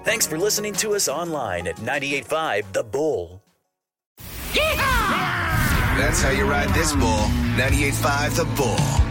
Thanks for listening to us online at 98.5 The Bull. That's how you ride this bull. 98.5 The Bull.